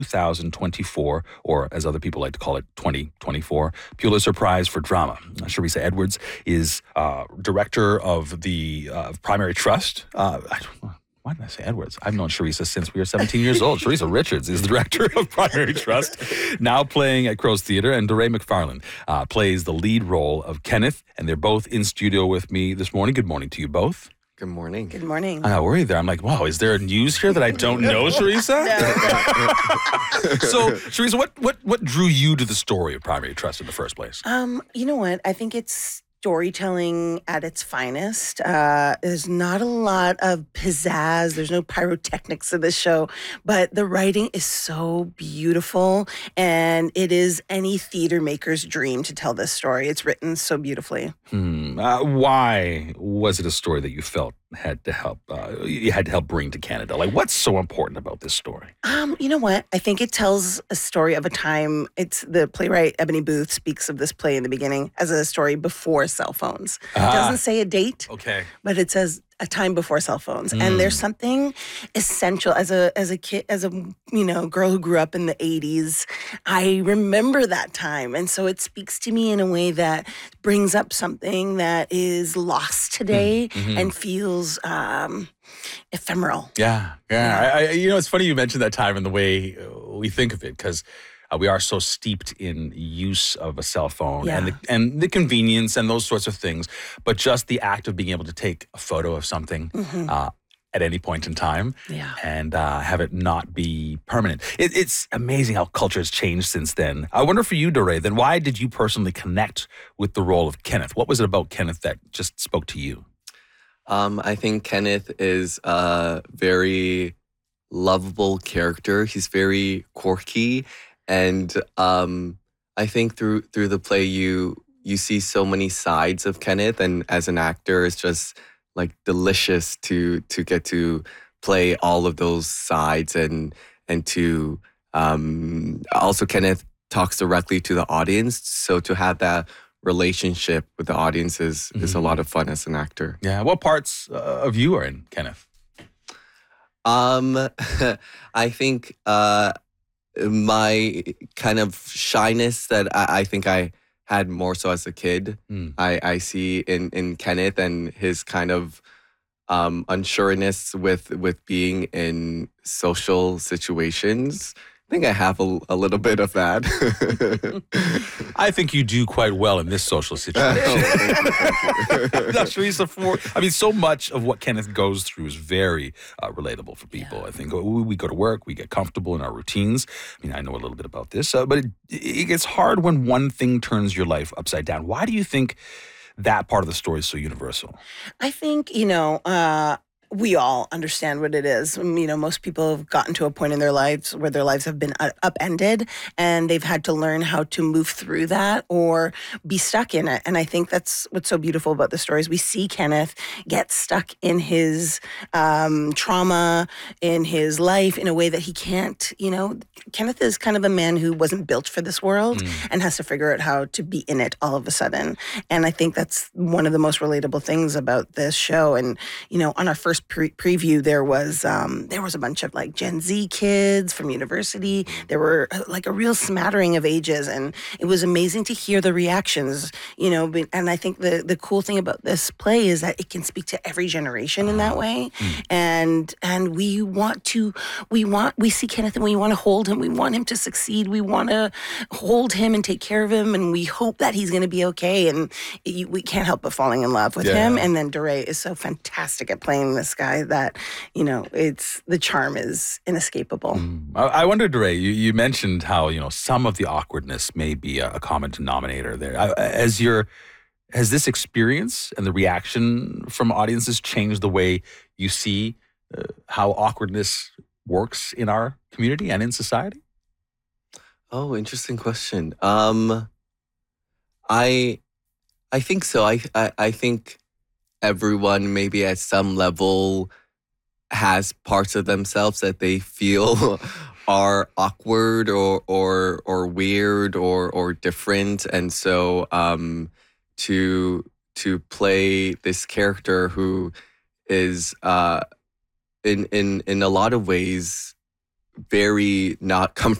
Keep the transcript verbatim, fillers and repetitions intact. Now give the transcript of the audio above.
thousand twenty-four, or as other people like to call it, twenty twenty-four, Pulitzer Prize for Drama. Sharissa Edwards is uh, director of the uh, Primary Trust. Uh, I don't know. Why did I say Edwards? I've known Sharissa since we were seventeen years old. Sharissa Richards is the director of Primary Trust, now playing at Crow's Theatre, and DeRay McFarland uh, plays the lead role of Kenneth, and they're both in studio with me this morning. Good morning to you both. Good morning. Good morning. I got worried there. I'm like, wow, is there news here that I don't know, Sharissa? So, Sharissa, what, what, what drew you to the story of Primary Trust in the first place? Um, you know what? I think it's storytelling at its finest. Uh, there's not a lot of pizzazz. There's no pyrotechnics in this show, but the writing is so beautiful, and it is any theater maker's dream to tell this story. It's written so beautifully. Hmm. Uh, why was it a story that you felt had to help? Uh, you had to help bring to Canada. Like, what's so important about this story? Um, you know what? I think it tells a story of a time. It's the playwright Ebony Booth speaks of this play in the beginning as a story before cell phones. Ah. It doesn't say a date, Okay. but it says a time before cell phones. Mm. And there's something essential as a as a kid, as a you know girl who grew up in the eighties. I remember that time, and so it speaks to me in a way that brings up something that is lost today Mm-hmm. and feels um, ephemeral. Yeah, yeah. I, I, you know, it's funny you mentioned that time and the way uh, we think of it, because uh, we are so steeped in use of a cell phone Yeah. and the, and the convenience and those sorts of things. But just the act of being able to take a photo of something Mhm. uh, at any point in time Yeah. and uh, have it not be permanent. It, it's amazing how culture has changed since then. I wonder for you, DeRay, then why did you personally connect with the role of Kenneth? What was it about Kenneth that just spoke to you? Um, I think Kenneth is a very lovable character. He's very quirky, and um, I think through through the play you you see so many sides of Kenneth, and as an actor, it's just like delicious to to get to play all of those sides, and and to um, also Kenneth talks directly to the audience, so to have that relationship with the audience is, is a lot of fun as an actor. Yeah. What parts uh, of you are in, Kenneth? Um, I think uh, my kind of shyness that I, I think I had more so as a kid, Mm. I, I see in, in Kenneth, and his kind of um, unsureness with with being in social situations. I think I have a, a little bit of that. I think you do quite well in this social situation. Now, Sharissa, for, I mean, so much of what Kenneth goes through is very uh, relatable for people. Yeah. I think we, we go to work, we get comfortable in our routines. I mean, I know a little bit about this, uh, but it, it gets hard when one thing turns your life upside down. Why do you think that part of the story is so universal? I think, you know, uh, we all understand what it is. Um, You know, most people have gotten to a point in their lives where their lives have been u- upended, and they've had to learn how to move through that or be stuck in it. And I think that's what's so beautiful about the stories. We see Kenneth get stuck in his um, trauma, in his life, in a way that he can't, you know, Kenneth is kind of a man who wasn't built for this world and has to figure out how to be in it all of a sudden. And I think that's one of the most relatable things about this show. And, you know, on our first pre- preview, there was um, there was a bunch of like Gen Z kids from university. There were uh, like a real smattering of ages, and it was amazing to hear the reactions, you know. but- And I think the, the cool thing about this play is that it can speak to every generation in that way. And and we want to, we want, we see Kenneth and we want to hold him. We want him to succeed. We want to hold him and take care of him. And we hope that he's going to be okay. And it, we can't help but falling in love with Yeah. him. And then DeRay is so fantastic at playing this guy that, you know, it's, the charm is inescapable. I, I wonder, DeRay, you, you mentioned how, you know, some of the awkwardness may be a, a common denominator there. I, as your, has this experience and the reaction from audiences changed the way you see uh, how awkwardness works in our community and in society? Oh, interesting question. Um, I, I think so. I, I, I think everyone maybe at some level has parts of themselves that they feel are awkward or or or weird or or different, and so um, to to play this character who is uh, in in in a lot of ways very not comfortable